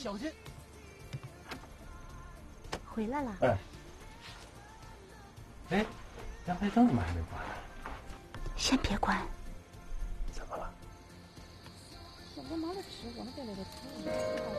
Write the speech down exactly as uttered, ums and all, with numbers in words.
小心。 回来了。 哎，哎，阳台灯怎么还没关呢？ 先别关。 怎么了？ 我他妈的吃，我那边那个